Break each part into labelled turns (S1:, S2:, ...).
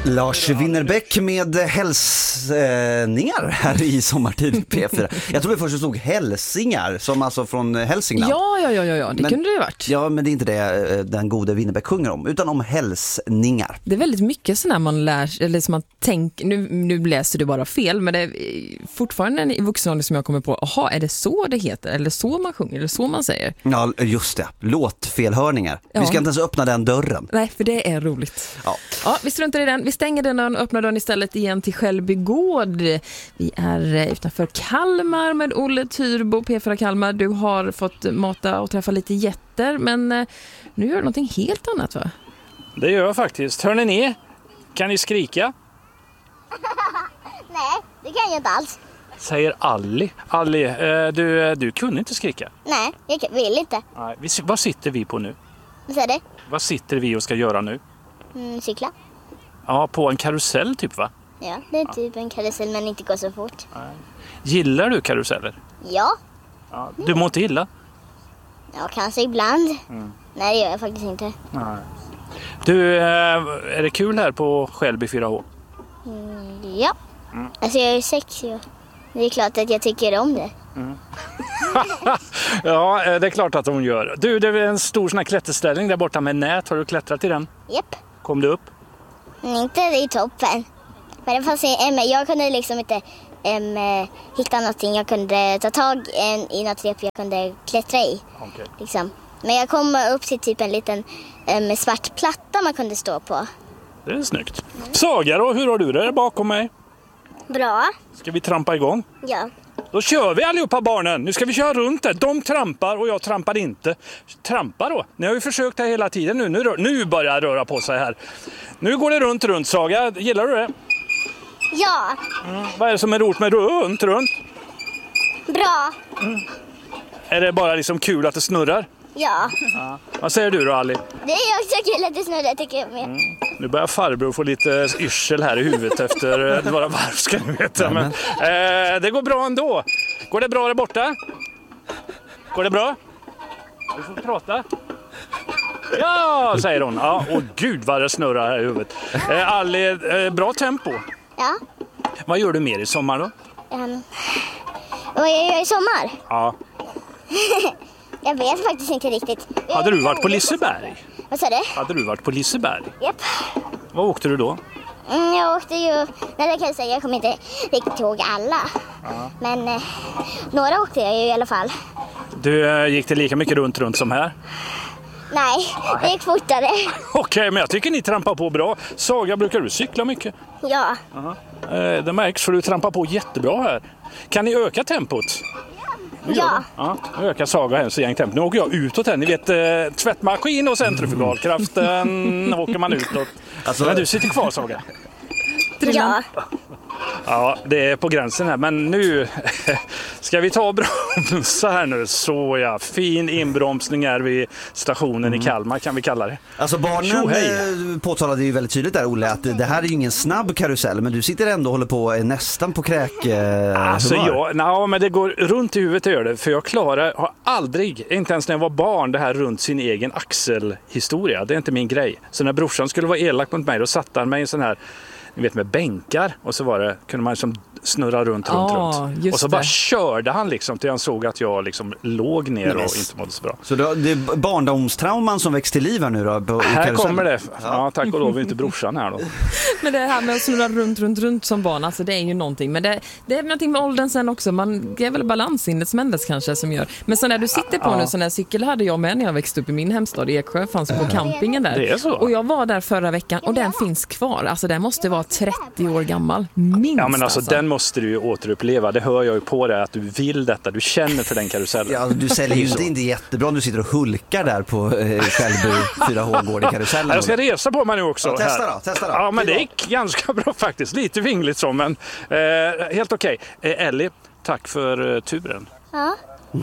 S1: Lars Winnerbäck med hälsningar här i Sommartid P4. Jag tror det först stod hälsingar, som alltså från Hälsingland.
S2: Ja, det kunde det ju varit.
S1: Ja, men det är inte det den gode Winnerbäck sjunger om, utan om hälsningar.
S2: Det är väldigt mycket sådär man lär, eller som man tänker, nu läser du bara fel, men det är fortfarande i vuxen ålder som jag kommer på, jaha, är det så det heter? Eller så man sjunger, eller så man säger?
S1: Ja, just det. Låtfelhörningar.
S2: Ja.
S1: Vi ska inte ens öppna den dörren.
S2: Nej, för det är roligt. Ja, vi struntar i den. Vi stänger den och öppnar den istället igen till Skälby gård. Vi är utanför Kalmar med Olle Tyrbo, P4 Kalmar. Du har fått mata och träffa lite jätter, men nu gör du någonting helt annat, va?
S3: Det gör jag faktiskt. Hör ni? Kan ni skrika?
S4: Nej, det kan jag inte alls.
S3: Säger Alli. Alli, du kunde inte skrika.
S4: Nej, jag vill inte.
S3: Nej, vad sitter vi på nu?
S4: Vad säger du?
S3: Vad sitter vi och ska göra nu?
S4: Cykla.
S3: Ja, på en karusell typ, va?
S4: Ja, det är typ en karusell men inte går så fort.
S3: Nej. Gillar du karuseller?
S4: Ja.
S3: Du mår inte illa?
S4: Ja, kanske ibland. Nej, det gör jag faktiskt inte.
S3: Nej. Du, är det kul här på Skälby 4H?
S4: Ja. Alltså jag är 6 år. Det är klart att jag tycker om det.
S3: Ja, det är klart att hon gör. Du, det är en stor sån här klätterställning där borta med nät. Har du klättrat i den?
S4: Japp.
S3: Kom du upp?
S4: Inte i toppen. Men det fanns jag kunde liksom inte hitta någonting. Jag kunde ta tag i något rep jag kunde klättra i.
S3: Okay.
S4: Liksom. Men jag kom upp till typ en liten svart platta man kunde stå på.
S3: Det är snyggt. Saga då, hur har du det bakom mig?
S4: Bra.
S3: Ska vi trampa igång?
S4: Ja.
S3: Då kör vi allihopa barnen. Nu ska vi köra runt det. De trampar och jag trampar inte. Trampa då. Ni har ju försökt det hela tiden nu. Nu börjar det röra på sig här. Nu går det runt, Saga. Gillar du det?
S4: Ja.
S3: Vad är det som är roligt med runt?
S4: Bra.
S3: Är det bara liksom kul att det snurrar?
S4: Ja.
S3: Vad säger du då, Ali?
S4: Det är också kul att det snurrar, tycker jag med.
S3: Nu börjar farbror få lite yrsel här i huvudet efter några varv, ska ni veta. Men, det går bra ändå. Går det bra där borta? Går det bra? Du får prata. Ja, säger hon. Ja, och gud vad det snurrar här i huvudet. Ali, bra tempo.
S4: Ja.
S3: Vad gör du mer i sommar då?
S4: Vad jag gör i sommar?
S3: Ja.
S4: Jag vet faktiskt inte riktigt.
S3: Hade du varit på Liseberg?
S4: Vad sa du?
S3: Hade du varit på Liseberg?
S4: Japp.
S3: Vad åkte du då?
S4: Jag åkte ju... Nej, det kan jag säga. Jag kommer inte riktigt ihåg alla. Men några åkte jag ju i alla fall.
S3: Du, gick det lika mycket runt som här?
S4: Nej, det gick fortare.
S3: Okej, men jag tycker ni trampar på bra. Saga, brukar du cykla mycket?
S4: Ja.
S3: Det märks, för du trampar på jättebra här. Kan ni öka tempot?
S4: Ja.
S3: Öka Saga här så gäng tempo. Nu åker jag utåt här. Ni vet, tvättmaskin och centrifugalkraften åker man utåt. Alltså, men du sitter kvar, Saga.
S4: Ja.
S3: Ja, det är på gränsen här. Men nu ska vi ta och bromsa här nu. Så ja, fin inbromsning är vid stationen i Kalmar, kan vi kalla det.
S1: Alltså barnen påtalade ju väldigt tydligt där, Olle, att det här är ju ingen snabb karusell, men du sitter ändå och håller på nästan på kräk
S3: alltså men det går runt i huvudet, gör det. För jag har aldrig, inte ens när jag var barn, det här runt sin egen axelhistoria. Det är inte min grej. Så när brorsan skulle vara elak mot mig, då satte han mig i en sån här, ni vet, med bänkar, och så kunde man liksom snurra runt. Och så bara körde han liksom till han såg att jag liksom låg ner och inte mådde så bra.
S1: Så det är barndomstrauman som väcks till liv här nu då?
S3: Här kommer det. Ja, tack och lov är inte brorsan här då.
S2: Men det här med att snurra runt som barn, alltså det är ju någonting. Men det är någonting med åldern sen också. Det är väl balansinnet som ändas kanske som gör. Men så när du sitter på en sån här cykel hade jag med när jag växte upp i min hemstad i Eksjö, fanns på campingen där.
S3: Det är så.
S2: Och jag var där förra veckan och den finns kvar. Alltså den måste vara 30 år gammal. Minst. Ja,
S3: men alltså den måste du ju återuppleva. Det hör jag ju på dig att du vill detta. Du känner för den karusellen.
S1: Ja, du säljer ju inte jättebra. Du sitter och hulkar där på Skälby 4H-gård i karusellen.
S3: Jag ska resa på mig nu också.
S1: Ja, testa då.
S3: Ja, men det gick ganska bra faktiskt. Lite vingligt så, men helt okej. Ellie, tack för turen.
S4: Ja.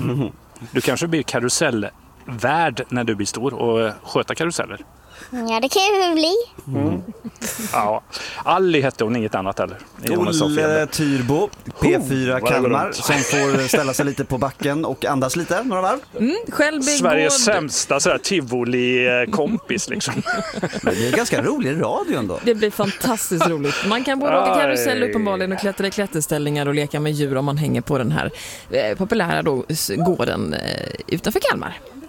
S3: Du kanske blir karusellvärd när du blir stor och sköta karuseller.
S4: Ja, det kan ju bli.
S3: Ja, Alli hette hon, inget annat heller.
S1: Olle Tyrbo, P4 Kalmar, som får ställa sig lite på backen och andas lite, några varv.
S3: Sveriges sämsta tivoli-kompis liksom.
S1: Men det är ganska rolig radio ändå.
S2: Det blir fantastiskt roligt. Man kan både åka karusell uppenbarligen och klättra i klätterställningar och leka med djur om man hänger på den här populära gården utanför Kalmar.